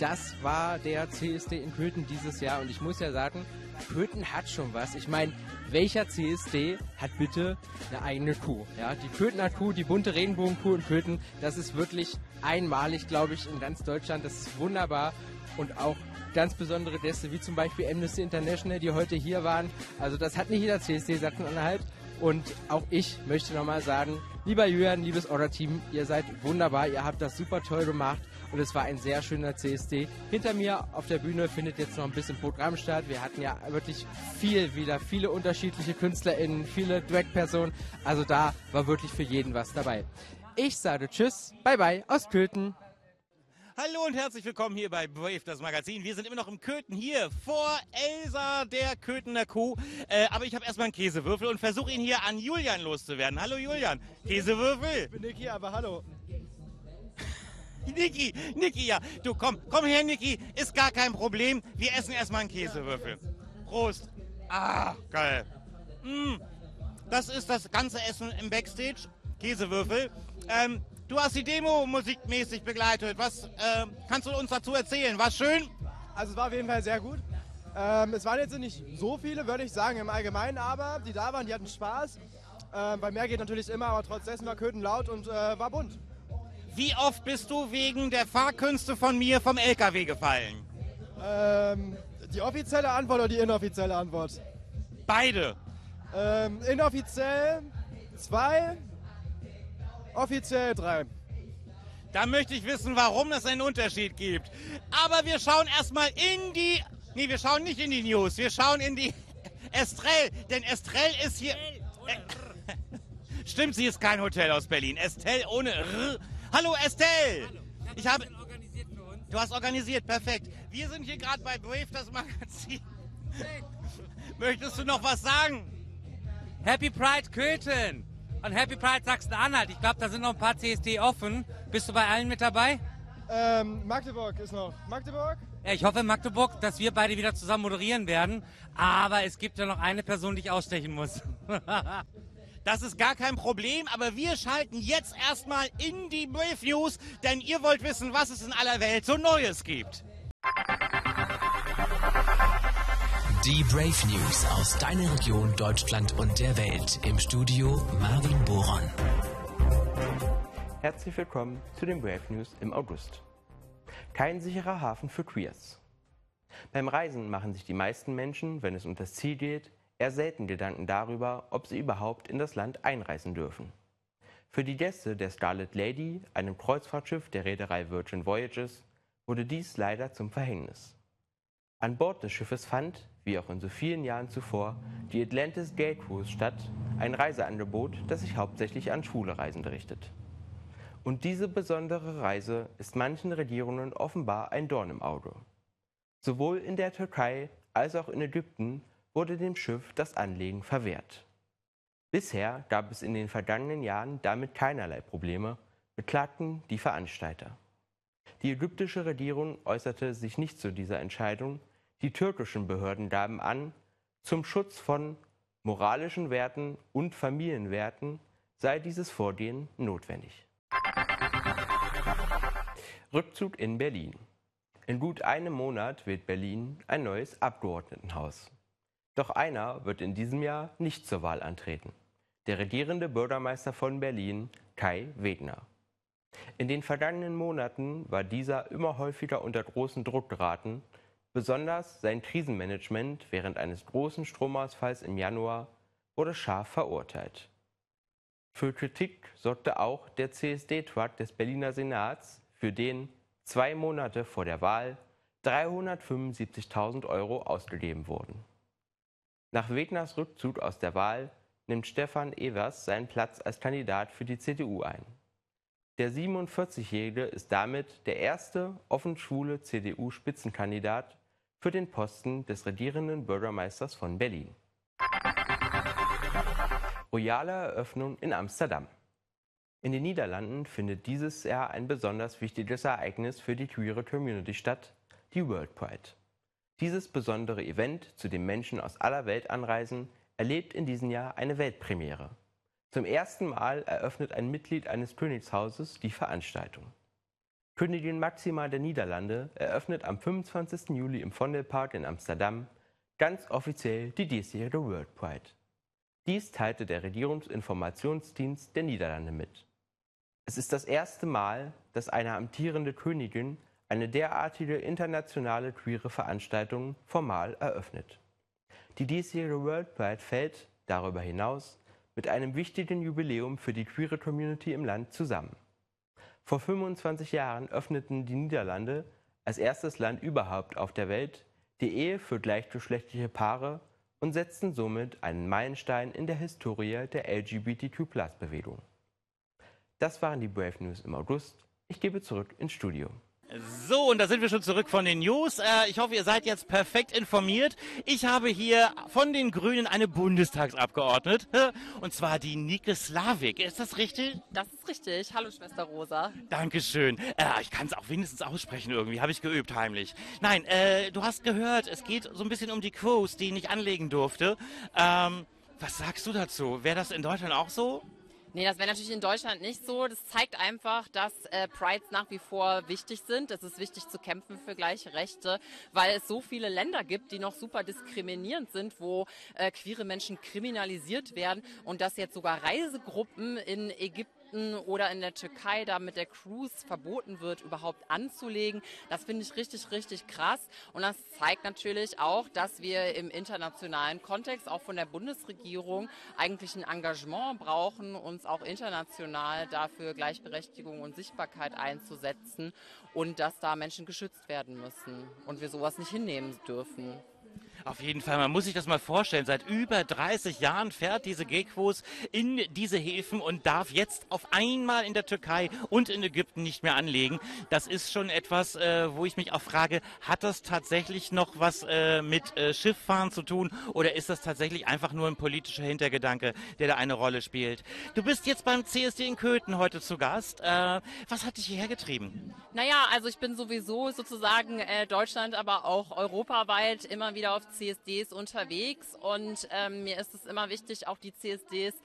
das war der CSD in Köthen dieses Jahr. Und ich muss ja sagen, Köthen hat schon was. Ich meine, welcher CSD hat bitte eine eigene Kuh? Ja, die Köthener Kuh, die bunte Regenbogenkuh in Köthen, das ist wirklich einmalig, glaube ich, in ganz Deutschland. Das ist wunderbar. Und auch ganz besondere Gäste, wie zum Beispiel Amnesty International, die heute hier waren. Also das hat nicht jeder CSD Sachsen-Anhalt. Und auch ich möchte nochmal sagen, lieber Julian, liebes Order-Team, ihr seid wunderbar, ihr habt das super toll gemacht und es war ein sehr schöner CSD. Hinter mir auf der Bühne findet jetzt noch ein bisschen Programm statt. Wir hatten ja wirklich viele unterschiedliche KünstlerInnen, viele Drag-Personen. Also da war wirklich für jeden was dabei. Ich sage Tschüss, bye bye aus Köthen. Hallo und herzlich willkommen hier bei Brave, das Magazin. Wir sind immer noch im Köthen hier vor Elsa, der Köthener Kuh. Aber ich habe erstmal einen Käsewürfel und versuche ihn hier an Julian loszuwerden. Hallo Julian, Käsewürfel. Ich bin Niki, aber hallo. Niki, ja. Du komm her Niki, ist gar kein Problem. Wir essen erstmal einen Käsewürfel. Prost. Ah, geil. Das ist das ganze Essen im Backstage. Käsewürfel. Du hast die Demo musikmäßig begleitet. Was kannst du uns dazu erzählen? War schön? Also es war auf jeden Fall sehr gut. Es waren jetzt nicht so viele, würde ich sagen, im Allgemeinen, aber die da waren, die hatten Spaß. Weil mehr geht natürlich immer, aber trotzdem war Köthen laut und war bunt. Wie oft bist du wegen der Fahrkünste von mir vom LKW gefallen? Die offizielle Antwort oder die inoffizielle Antwort? Beide. Inoffiziell 2. Offiziell 3. Da möchte ich wissen, warum es einen Unterschied gibt. Aber wir schauen erstmal in die... Nee, wir schauen nicht in die News. Wir schauen in die Estrell. Denn Estrell ist hier... Stimmt, sie ist kein Hotel aus Berlin. Estelle ohne R. Hallo Estelle. Hallo. Ich habe ein bisschen organisiert für uns. Du hast organisiert, perfekt. Wir sind hier gerade bei Brave, das Magazin. Möchtest du noch was sagen? Happy Pride Köthen und Happy Pride Sachsen-Anhalt. Ich glaube, da sind noch ein paar CSD offen. Bist du bei allen mit dabei? Magdeburg ist noch. Magdeburg? Ja, ich hoffe in Magdeburg, dass wir beide wieder zusammen moderieren werden. Aber es gibt ja noch eine Person, die ich ausstechen muss. Das ist gar kein Problem, aber wir schalten jetzt erstmal in die Brave News, denn ihr wollt wissen, was es in aller Welt so Neues gibt. Die Brave News aus deiner Region, Deutschland und der Welt. Im Studio Marvin Boron. Herzlich willkommen zu den Brave News im August. Kein sicherer Hafen für Queers. Beim Reisen machen sich die meisten Menschen, wenn es um das Ziel geht, eher selten Gedanken darüber, ob sie überhaupt in das Land einreisen dürfen. Für die Gäste der Scarlet Lady, einem Kreuzfahrtschiff der Reederei Virgin Voyages, wurde dies leider zum Verhängnis. An Bord des Schiffes fand, wie auch in so vielen Jahren zuvor, die Atlantis Gay Cruise statt, ein Reiseangebot, das sich hauptsächlich an schwule Reisende richtet. Und diese besondere Reise ist manchen Regierungen offenbar ein Dorn im Auge. Sowohl in der Türkei als auch in Ägypten wurde dem Schiff das Anlegen verwehrt. Bisher gab es in den vergangenen Jahren damit keinerlei Probleme, beklagten die Veranstalter. Die ägyptische Regierung äußerte sich nicht zu dieser Entscheidung, die türkischen Behörden gaben an, zum Schutz von moralischen Werten und Familienwerten sei dieses Vorgehen notwendig. Rückzug in Berlin. In gut einem Monat wählt Berlin ein neues Abgeordnetenhaus. Doch einer wird in diesem Jahr nicht zur Wahl antreten. Der regierende Bürgermeister von Berlin, Kai Wegner. In den vergangenen Monaten war dieser immer häufiger unter großen Druck geraten. Besonders sein Krisenmanagement während eines großen Stromausfalls im Januar wurde scharf verurteilt. Für Kritik sorgte auch der CSD-Truck des Berliner Senats, für den 2 Monate vor der Wahl 375.000 € ausgegeben wurden. Nach Wegners Rückzug aus der Wahl nimmt Stefan Evers seinen Platz als Kandidat für die CDU ein. Der 47-Jährige ist damit der erste offen schwule CDU-Spitzenkandidat für den Posten des regierenden Bürgermeisters von Berlin. Royale Eröffnung in Amsterdam. In den Niederlanden findet dieses Jahr ein besonders wichtiges Ereignis für die queere Community statt, die World Pride. Dieses besondere Event, zu dem Menschen aus aller Welt anreisen, erlebt in diesem Jahr eine Weltpremiere. Zum ersten Mal eröffnet ein Mitglied eines Königshauses die Veranstaltung. Königin Máxima der Niederlande eröffnet am 25. Juli im Vondelpark in Amsterdam ganz offiziell die diesjährige World Pride. Dies teilte der Regierungsinformationsdienst der Niederlande mit. Es ist das erste Mal, dass eine amtierende Königin eine derartige internationale queere Veranstaltung formal eröffnet. Die diesjährige World Pride fällt, darüber hinaus, mit einem wichtigen Jubiläum für die queere Community im Land zusammen. Vor 25 Jahren öffneten die Niederlande als erstes Land überhaupt auf der Welt die Ehe für gleichgeschlechtliche Paare und setzten somit einen Meilenstein in der Historie der LGBTQ+-Bewegung. Das waren die Brave News im August. Ich gebe zurück ins Studio. So, und da sind wir schon zurück von den News. Ich hoffe, ihr seid jetzt perfekt informiert. Ich habe hier von den Grünen eine Bundestagsabgeordnete, und zwar die Nike Slavik. Ist das richtig? Das ist richtig. Hallo, Schwester Rosa. Dankeschön. Ich kann es auch wenigstens aussprechen irgendwie. Habe ich geübt, heimlich. Nein, du hast gehört, es geht so ein bisschen um die Quotes, die ich nicht anlegen durfte. Was sagst du dazu? Wäre das in Deutschland auch so? Nee, das wäre natürlich in Deutschland nicht so. Das zeigt einfach, dass Prides nach wie vor wichtig sind. Es ist wichtig zu kämpfen für gleiche Rechte, weil es so viele Länder gibt, die noch super diskriminierend sind, wo queere Menschen kriminalisiert werden und dass jetzt sogar Reisegruppen in Ägypten oder in der Türkei da mit der Cruise verboten wird, überhaupt anzulegen. Das finde ich richtig, richtig krass. Und das zeigt natürlich auch, dass wir im internationalen Kontext, auch von der Bundesregierung, eigentlich ein Engagement brauchen, uns auch international dafür Gleichberechtigung und Sichtbarkeit einzusetzen und dass da Menschen geschützt werden müssen und wir sowas nicht hinnehmen dürfen. Auf jeden Fall, man muss sich das mal vorstellen, seit über 30 Jahren fährt diese GEQUOS in diese Häfen und darf jetzt auf einmal in der Türkei und in Ägypten nicht mehr anlegen. Das ist schon etwas, wo ich mich auch frage, hat das tatsächlich noch was mit Schifffahren zu tun oder ist das tatsächlich einfach nur ein politischer Hintergedanke, der da eine Rolle spielt? Du bist jetzt beim CSD in Köthen heute zu Gast. Was hat dich hierher getrieben? Naja, also ich bin sowieso sozusagen Deutschland, aber auch europaweit immer wieder auf CSDs unterwegs und mir ist es immer wichtig, auch die CSDs